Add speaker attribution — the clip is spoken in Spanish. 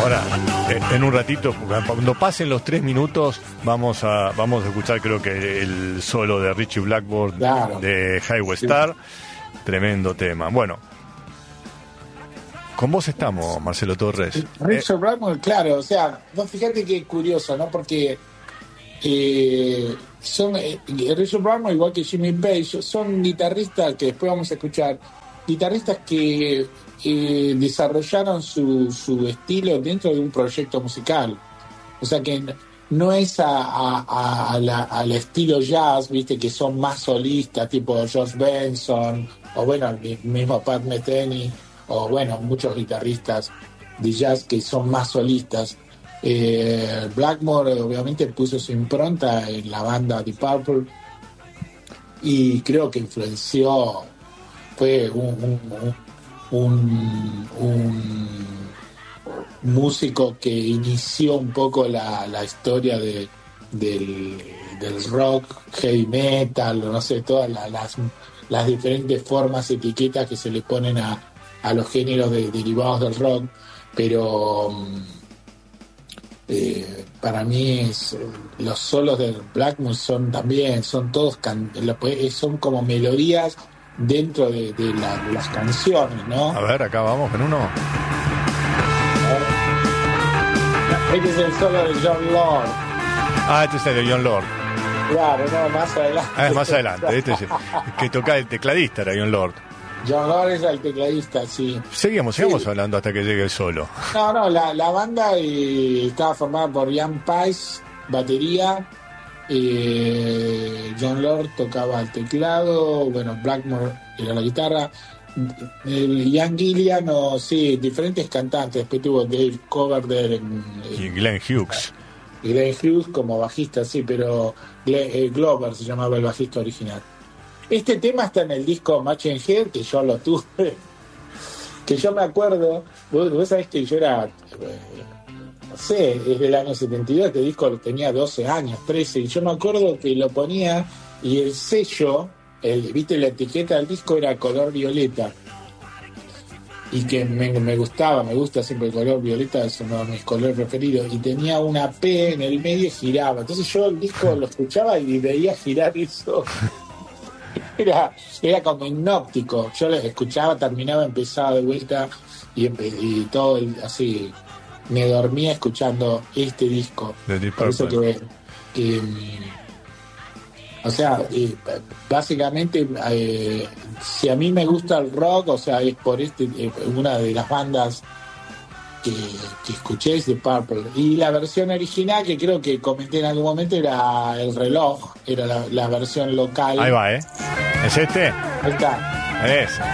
Speaker 1: Ahora, en un ratito, cuando pasen los 3 minutos, vamos a escuchar, creo que el solo de Ritchie Blackmore,
Speaker 2: claro,
Speaker 1: de Highway Star. Tremendo tema. Bueno, con vos estamos, Marcelo Torres.
Speaker 2: Ritchie Blackmore, claro, o sea, vos fíjate que curioso, ¿no? Porque son Ritchie Blackmore, igual que Jimmy Page, son guitarristas que después vamos a escuchar, guitarristas que desarrollaron su estilo dentro de un proyecto musical. O sea que no es al estilo jazz, viste, que son más solistas, tipo George Benson, o bueno, el mismo Pat Metheny, o bueno, muchos guitarristas de jazz que son más solistas. Blackmore obviamente puso su impronta en la banda Deep Purple y creo que influenció, fue un músico que inició un poco la historia del rock, heavy metal, o no sé, todas las diferentes formas, etiquetas que se le ponen a los géneros derivados del rock, pero para mí los solos de Blackmore son todos son como melodías dentro de las canciones, ¿no?
Speaker 1: A ver, acá vamos con uno.
Speaker 2: Este es el solo de John Lord.
Speaker 1: Este es el de John Lord.
Speaker 2: Claro, no, más adelante.
Speaker 1: Es más adelante. Este es el que toca el tecladista, era John Lord.
Speaker 2: John Lord es el tecladista, sí.
Speaker 1: Seguimos hablando hasta que llegue el solo.
Speaker 2: No, la banda estaba formada por Ian Paice, batería. John Lord tocaba el teclado, bueno, Blackmore era la guitarra, Ian Gillan, diferentes cantantes. Después tuvo Dave Coverdale
Speaker 1: y Glenn Hughes.
Speaker 2: Glenn Hughes como bajista, sí, pero Glover se llamaba el bajista original. Este tema está en el disco Machine Head, que yo lo tuve, que yo me acuerdo, vos sabés que yo era... no sé, desde el año 72, este disco tenía 12 años, 13, y yo me acuerdo que lo ponía y el sello, viste, la etiqueta del disco era color violeta, y que me gusta siempre el color violeta, es uno de mis colores preferidos, y tenía una P en el medio y giraba, entonces yo el disco lo escuchaba y veía girar eso. Era como hipnóptico, yo lo escuchaba, terminaba, empezaba de vuelta y todo así. Me dormía escuchando este disco. Por eso o sea, básicamente, si a mí me gusta el rock, o sea, es por una de las bandas que escuché es Deep Purple. Y la versión original, que creo que comenté en algún momento, era El Reloj, era la versión local.
Speaker 1: Ahí va, ¿Es este?
Speaker 2: Ahí está.
Speaker 1: Es.